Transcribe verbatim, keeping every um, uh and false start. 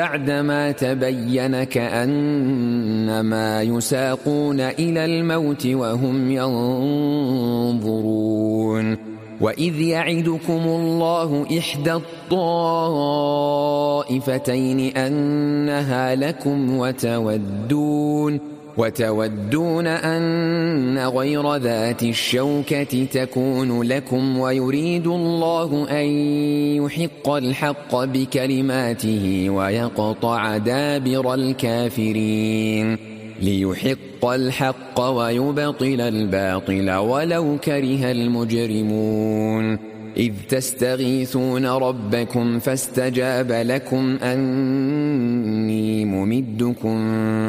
بعدما تبين كأنما يساقون إلى الموت وهم ينظرون وإذ يعدكم الله إحدى الطائفتين أنها لكم وتودون وتودون أن غير ذات الشوكة تكون لكم ويريد الله أن يحق الحق بكلماته ويقطع دابر الكافرين ليحق الحق ويبطل الباطل ولو كره المجرمون إذ تستغيثون ربكم فاستجاب لكم أني ممدكم